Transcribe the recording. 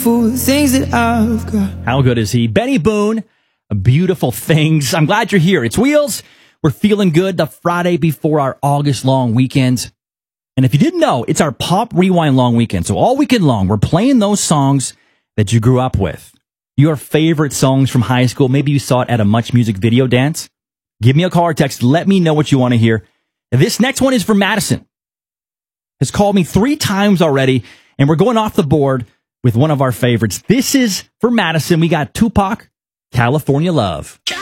for the things that I've got. How good is he? Benny Boone, Beautiful Things. I'm glad you're here. It's Wheels. We're feeling good the Friday before our August long weekend. And if you didn't know, it's our Pop Rewind long weekend. So all weekend long, we're playing those songs that you grew up with. Your favorite songs from high school. Maybe you saw it at a Much Music video dance. Give me a call or text. Let me know what you want to hear. This next one is for Madison. Has called me 3 times already, and we're going off the board with one of our favorites. This is for Madison. We got Tupac, California Love.